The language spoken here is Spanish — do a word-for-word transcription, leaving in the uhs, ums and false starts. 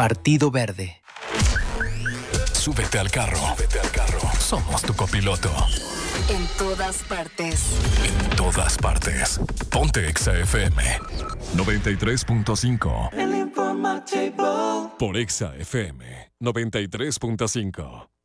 Partido Verde. Súbete al carro. Súbete al carro. Somos tu copiloto. En todas partes. En todas partes. Ponte Exa F M noventa y tres punto cinco. El Informativo. Por Exa F M noventa y tres punto cinco.